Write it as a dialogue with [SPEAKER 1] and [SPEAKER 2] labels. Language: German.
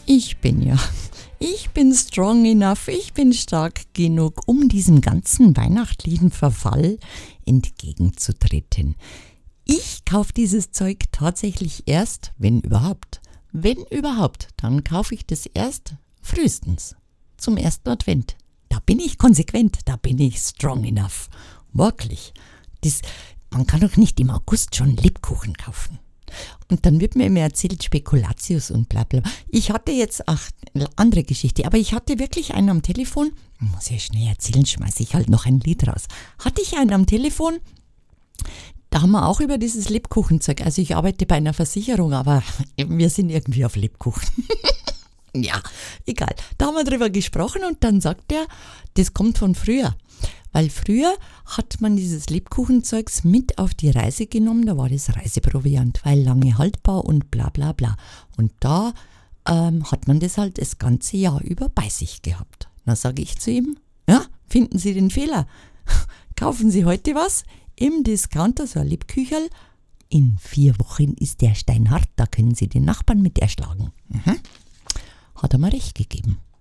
[SPEAKER 1] Ich bin strong enough, ich bin stark genug, um diesem ganzen weihnachtlichen Verfall entgegenzutreten. Ich kaufe dieses Zeug tatsächlich erst, wenn überhaupt. Wenn überhaupt, dann kaufe ich das erst frühestens zum ersten Advent. Da bin ich konsequent, da bin ich strong enough. Wirklich. Man kann doch nicht im August schon Lebkuchen kaufen. Und dann wird mir immer erzählt, Spekulatius und bla bla. Ich hatte jetzt, eine andere Geschichte, aber ich hatte wirklich einen am Telefon, muss ich schnell erzählen, schmeiße ich halt noch ein Lied raus. Hatte ich einen am Telefon, da haben wir auch über dieses Lebkuchenzeug, also ich arbeite bei einer Versicherung, aber wir sind irgendwie auf Lebkuchen. Ja, egal. Da haben wir drüber gesprochen und dann sagt er, das kommt von früher. Weil früher hat man dieses Lebkuchenzeugs mit auf die Reise genommen, da war das Reiseproviant, weil lange haltbar und bla bla bla. Und da hat man das halt das ganze Jahr über bei sich gehabt. Dann sage ich zu ihm, ja, finden Sie den Fehler? Kaufen Sie heute was im Discounter, so ein Lebkücherl. In 4 Wochen ist der steinhart, da können Sie den Nachbarn mit erschlagen. Hat er mir recht gegeben.